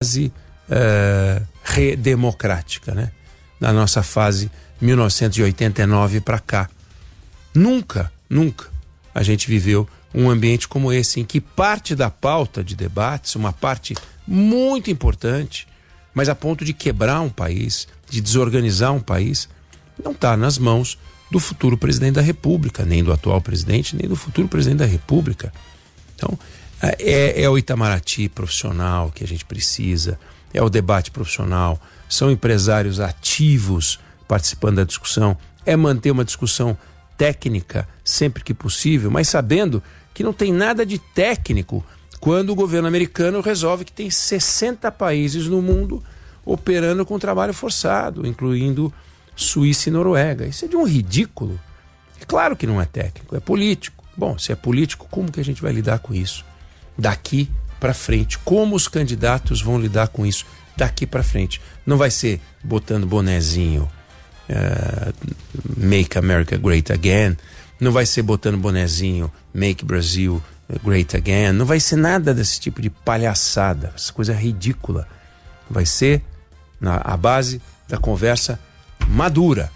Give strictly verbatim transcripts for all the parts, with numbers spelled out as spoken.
fase uh, redemocrática, né? Na nossa fase mil novecentos e oitenta e nove para cá. Nunca, nunca a gente viveu um ambiente como esse, em que parte da pauta de debates, uma parte muito importante, mas a ponto de quebrar um país, de desorganizar um país, não está nas mãos do futuro presidente da República, nem do atual presidente, nem do futuro presidente da República. Então, é, é o Itamaraty profissional que a gente precisa, é o debate profissional, são empresários ativos participando da discussão, é manter uma discussão técnica sempre que possível, mas sabendo que não tem nada de técnico quando o governo americano resolve que tem sessenta países no mundo operando com trabalho forçado, incluindo Suíça e Noruega. Isso é de um ridículo. É claro que não é técnico, é político. Bom, se é político, como que a gente vai lidar com isso? Daqui para frente. Como os candidatos vão lidar com isso daqui para frente? Não vai ser botando bonezinho uh, Make America Great Again, não vai ser botando bonezinho Make Brazil Great Again, não vai ser nada desse tipo de palhaçada, essa coisa ridícula. Vai ser na a base da conversa madura.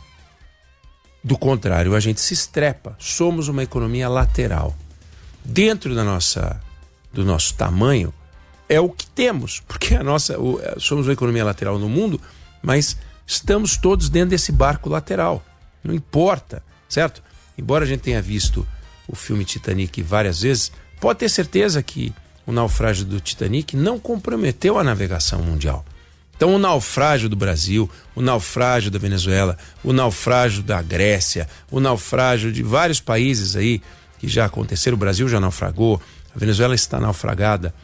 Do contrário, a gente se estrepa. Somos uma economia lateral. Dentro da nossa, do nosso tamanho, é o que temos, porque a nossa, o, somos uma economia lateral no mundo, mas estamos todos dentro desse barco lateral. Não importa, certo? Embora a gente tenha visto o filme Titanic várias vezes, pode ter certeza que o naufrágio do Titanic não comprometeu a navegação mundial. Então o naufrágio do Brasil, o naufrágio da Venezuela, o naufrágio da Grécia, o naufrágio de vários países aí que já aconteceram, o Brasil já naufragou, a Venezuela está naufragada,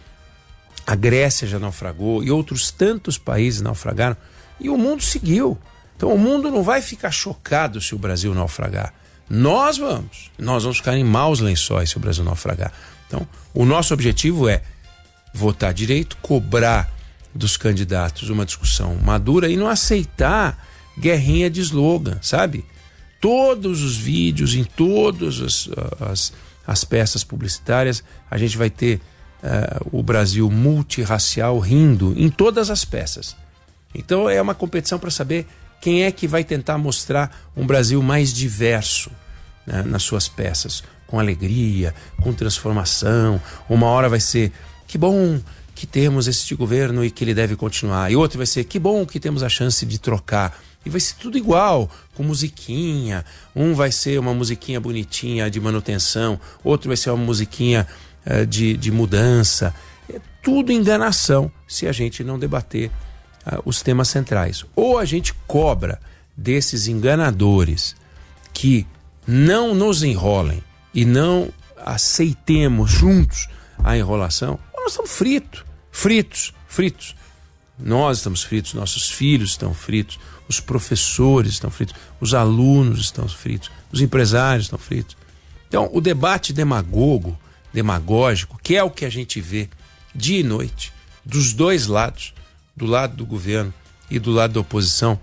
a Grécia já naufragou e outros tantos países naufragaram e o mundo seguiu. Então o mundo não vai ficar chocado se o Brasil naufragar. Nós vamos, nós vamos ficar em maus lençóis se o Brasil naufragar. Então, o nosso objetivo é votar direito, cobrar dos candidatos uma discussão madura e não aceitar guerrinha de slogan, sabe? Todos os vídeos, em todas as, as, as peças publicitárias, a gente vai ter uh, o Brasil multirracial rindo em todas as peças. Então, é uma competição para saber quem é que vai tentar mostrar um Brasil mais diverso, né, nas suas peças, com alegria, com transformação. Uma hora vai ser, que bom que temos este governo e que ele deve continuar. E outra vai ser, que bom que temos a chance de trocar. E vai ser tudo igual, com musiquinha. Um vai ser uma musiquinha bonitinha de manutenção, outro vai ser uma musiquinha uh, de, de mudança. É tudo enganação se a gente não debater uh, os temas centrais. Ou a gente cobra desses enganadores que não nos enrolem e não aceitemos juntos a enrolação, nós estamos fritos, fritos, fritos. Nós estamos fritos, nossos filhos estão fritos, os professores estão fritos, os alunos estão fritos, os empresários estão fritos. Então, o debate demagogo, demagógico, que é o que a gente vê dia e noite, dos dois lados, do lado do governo e do lado da oposição,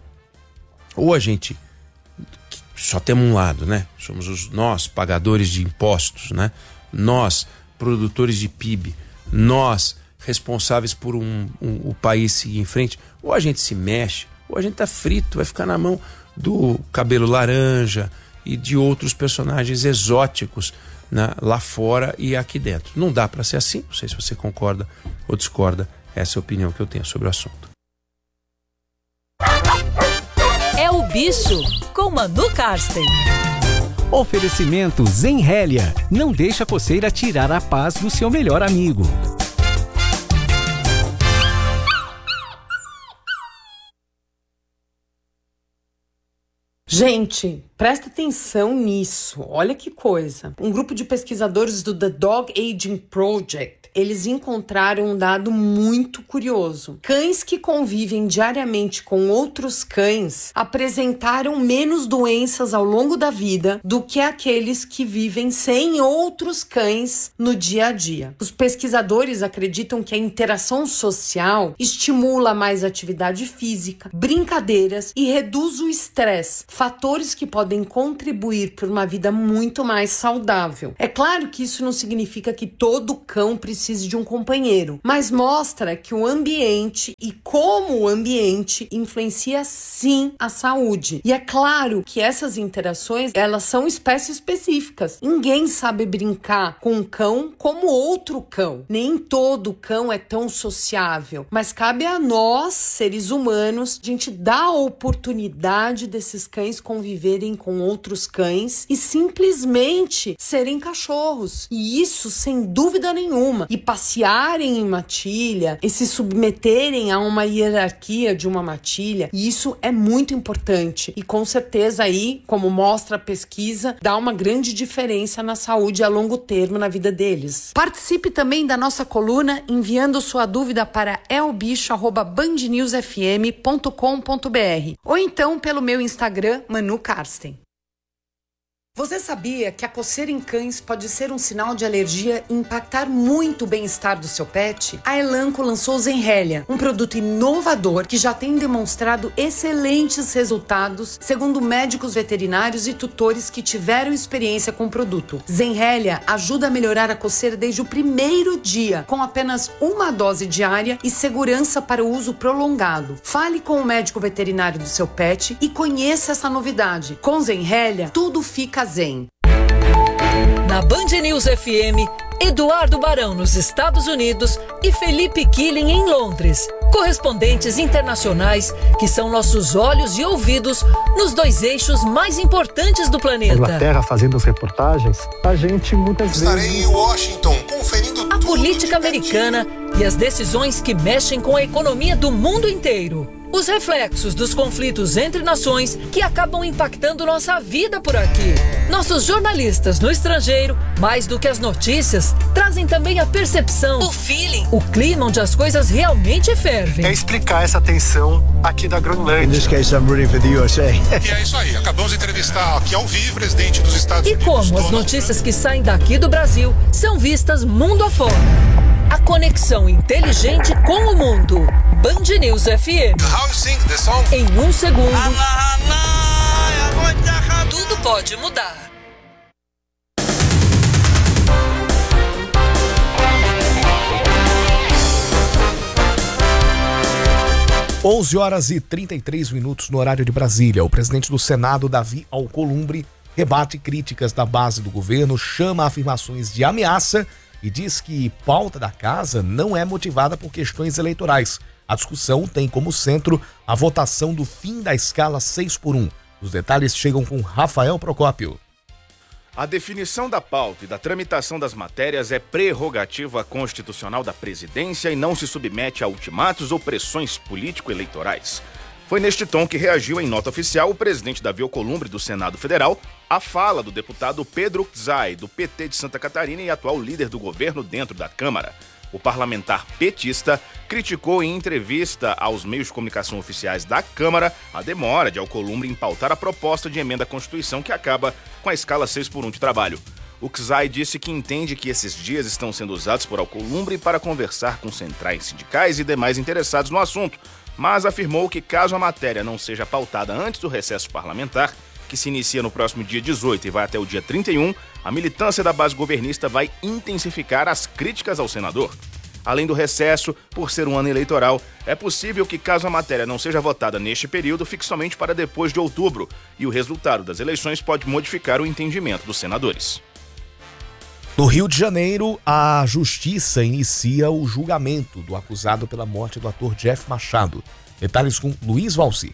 ou a gente só temos um lado, né? Somos os nós, pagadores de impostos, né? Nós, produtores de P I B, nós, responsáveis por um, um, o país seguir em frente. Ou a gente se mexe, ou a gente tá frito, vai ficar na mão do cabelo laranja e de outros personagens exóticos, né, lá fora e aqui dentro. Não dá para ser assim. Não sei se você concorda ou discorda. Essa é a opinião que eu tenho sobre o assunto. É o Bicho, com Manu Karsten. Oferecimento Zenrélia. Não deixa a coceira tirar a paz do seu melhor amigo. Gente, presta atenção nisso. Olha que coisa. Um grupo de pesquisadores do The Dog Aging Project, eles encontraram um dado muito curioso. Cães que convivem diariamente com outros cães apresentaram menos doenças ao longo da vida do que aqueles que vivem sem outros cães no dia a dia. Os pesquisadores acreditam que a interação social estimula mais atividade física, brincadeiras e reduz o estresse, fatores que podem podem contribuir por uma vida muito mais saudável. É claro que isso não significa que todo cão precise de um companheiro, mas mostra que o ambiente e como o ambiente influencia sim a saúde. E é claro que essas interações, elas são espécies específicas. Ninguém sabe brincar com um cão como outro cão. Nem todo cão é tão sociável, mas cabe a nós, seres humanos, a gente dar a oportunidade desses cães conviverem com outros cães e simplesmente serem cachorros. E isso sem dúvida nenhuma. E passearem em matilha, e se submeterem a uma hierarquia de uma matilha, e isso é muito importante. E com certeza aí, como mostra a pesquisa, dá uma grande diferença na saúde a longo termo na vida deles. Participe também da nossa coluna enviando sua dúvida para elbicho arroba band news f m ponto com ponto b r ou então pelo meu Instagram, Manu Karsten. Você sabia que a coceira em cães pode ser um sinal de alergia e impactar muito o bem-estar do seu pet? A Elanco lançou o Zenrelia, um produto inovador que já tem demonstrado excelentes resultados, segundo médicos veterinários e tutores que tiveram experiência com o produto. Zenrelia ajuda a melhorar a coceira desde o primeiro dia, com apenas uma dose diária e segurança para o uso prolongado. Fale com o médico veterinário do seu pet e conheça essa novidade. Com Zenrelia, tudo fica zen. Na Band News F M, Eduardo Barão nos Estados Unidos e Felipe Killing em Londres. Correspondentes internacionais que são nossos olhos e ouvidos nos dois eixos mais importantes do planeta. Inglaterra fazendo as reportagens, a gente muitas Estarei vezes... Estarei em Washington conferindo a tudo política americana e as decisões que mexem com a economia do mundo inteiro. Os reflexos dos conflitos entre nações que acabam impactando nossa vida por aqui. Nossos jornalistas no estrangeiro, mais do que as notícias, trazem também a percepção, o feeling, o clima onde as coisas realmente fervem. É explicar essa tensão aqui da Groenlândia. In this case, I'm rooting for the U S A. E é isso aí, acabamos de entrevistar aqui ao vivo o presidente dos Estados E Unidos. como as notícias que saem daqui do Brasil são vistas mundo afora. A conexão inteligente com o mundo. Band News F M. How you sing the song? Em um segundo, tudo pode mudar. onze horas e trinta e três minutos no horário de Brasília. O presidente do Senado, Davi Alcolumbre, rebate críticas da base do governo, chama afirmações de ameaça e diz que pauta da casa não é motivada por questões eleitorais. A discussão tem como centro a votação do fim da escala seis por um. Os detalhes chegam com Rafael Procópio. A definição da pauta e da tramitação das matérias é prerrogativa constitucional da presidência e não se submete a ultimatos ou pressões político-eleitorais. Foi neste tom que reagiu em nota oficial o presidente Davi Alcolumbre do Senado Federal à fala do deputado Pedro Czai, do P T de Santa Catarina e atual líder do governo dentro da Câmara. O parlamentar petista criticou em entrevista aos meios de comunicação oficiais da Câmara a demora de Alcolumbre em pautar a proposta de emenda à Constituição que acaba com a escala seis por um de trabalho. O Czai disse que entende que esses dias estão sendo usados por Alcolumbre para conversar com centrais sindicais e demais interessados no assunto, mas afirmou que caso a matéria não seja pautada antes do recesso parlamentar, que se inicia no próximo dia dezoito e vai até o dia trinta e um, a militância da base governista vai intensificar as críticas ao senador. Além do recesso, por ser um ano eleitoral, é possível que, caso a matéria não seja votada neste período, fique somente para depois de outubro, e o resultado das eleições pode modificar o entendimento dos senadores. No Rio de Janeiro, a justiça inicia o julgamento do acusado pela morte do ator Jeff Machado. Detalhes com Luiz Valci.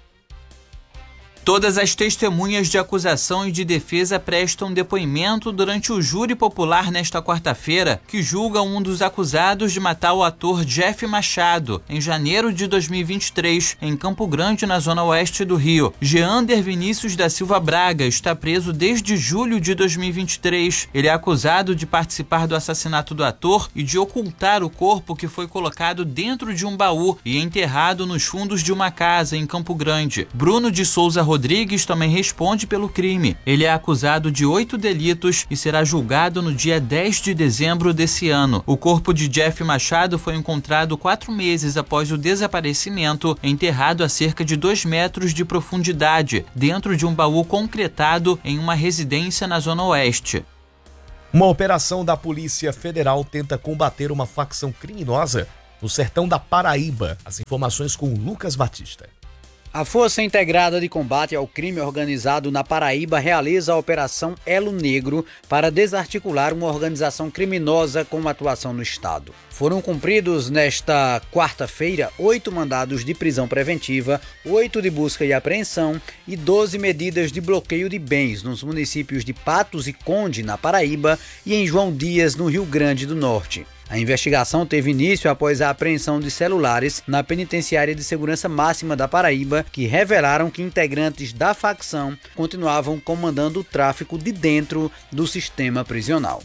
Todas as testemunhas de acusação e de defesa prestam depoimento durante o júri popular nesta quarta-feira, que julga um dos acusados de matar o ator Jeff Machado, em janeiro de dois mil e vinte e três, em Campo Grande, na zona oeste do Rio. Geander Vinícius da Silva Braga está preso desde julho de dois mil e vinte e três. Ele é acusado de participar do assassinato do ator e de ocultar o corpo que foi colocado dentro de um baú e enterrado nos fundos de uma casa em Campo Grande. Bruno de Souza Rodrigues também responde pelo crime. Ele é acusado de oito delitos e será julgado no dia dez de dezembro desse ano. O corpo de Jeff Machado foi encontrado quatro meses após o desaparecimento, enterrado a cerca de dois metros de profundidade, dentro de um baú concretado em uma residência na Zona Oeste. Uma operação da Polícia Federal tenta combater uma facção criminosa no sertão da Paraíba. As informações com Lucas Batista. A Força Integrada de Combate ao Crime Organizado na Paraíba realiza a Operação Elo Negro para desarticular uma organização criminosa com atuação no estado. Foram cumpridos nesta quarta-feira oito mandados de prisão preventiva, oito de busca e apreensão e doze medidas de bloqueio de bens nos municípios de Patos e Conde, na Paraíba, e em João Dias, no Rio Grande do Norte. A investigação teve início após a apreensão de celulares na Penitenciária de Segurança Máxima da Paraíba, que revelaram que integrantes da facção continuavam comandando o tráfico de dentro do sistema prisional.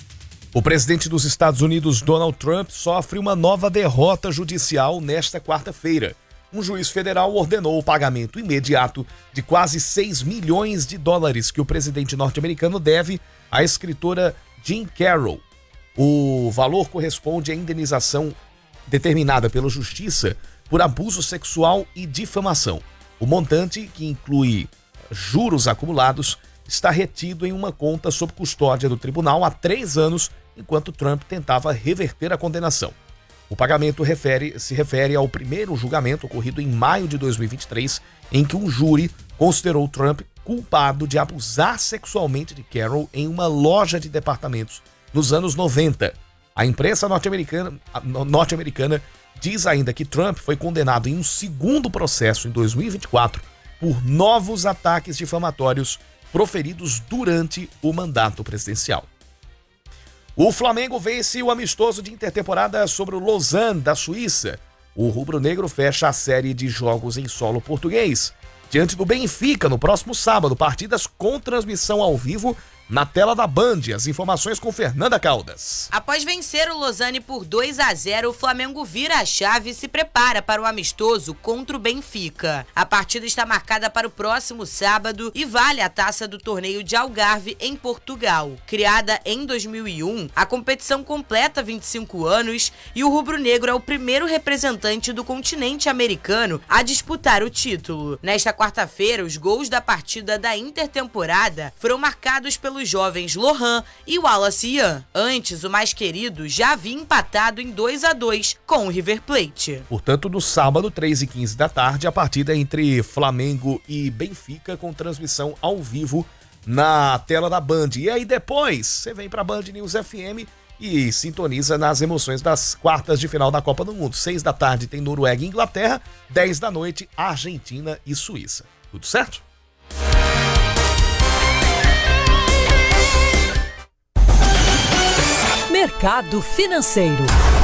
O presidente dos Estados Unidos, Donald Trump, sofre uma nova derrota judicial nesta quarta-feira. Um juiz federal ordenou o pagamento imediato de quase seis milhões de dólares que o presidente norte-americano deve à escritora Jean Carroll. O valor corresponde à indenização determinada pela Justiça por abuso sexual e difamação. O montante, que inclui juros acumulados, está retido em uma conta sob custódia do tribunal há três anos, enquanto Trump tentava reverter a condenação. O pagamento refere, se refere ao primeiro julgamento ocorrido em maio de dois mil e vinte e três, em que um júri considerou Trump culpado de abusar sexualmente de Carroll em uma loja de departamentos nos anos noventa. A imprensa norte-americana, norte-americana diz ainda que Trump foi condenado em um segundo processo em dois mil e vinte e quatro por novos ataques difamatórios proferidos durante o mandato presidencial. O Flamengo vence o amistoso de intertemporada sobre o Lausanne, da Suíça. O rubro-negro fecha a série de jogos em solo português diante do Benfica no próximo sábado, partidas com transmissão ao vivo na tela da Band. As informações com Fernanda Caldas. Após vencer o Lausanne por dois a zero, o Flamengo vira a chave e se prepara para o amistoso contra o Benfica. A partida está marcada para o próximo sábado e vale a taça do torneio de Algarve, em Portugal. Criada em dois mil e um, a competição completa vinte e cinco anos e o rubro-negro é o primeiro representante do continente americano a disputar o título. Nesta quarta-feira, os gols da partida da intertemporada foram marcados pelo os jovens Lohan e Wallace Ian. Antes, o mais querido já havia empatado em dois a dois com o River Plate. Portanto, no sábado, três e quinze da tarde, a partida entre Flamengo e Benfica com transmissão ao vivo na tela da Band. E aí depois, você vem pra Band News F M e sintoniza nas emoções das quartas de final da Copa do Mundo. seis da tarde tem Noruega e Inglaterra, dez da noite, Argentina e Suíça. Tudo certo? Mercado Financeiro.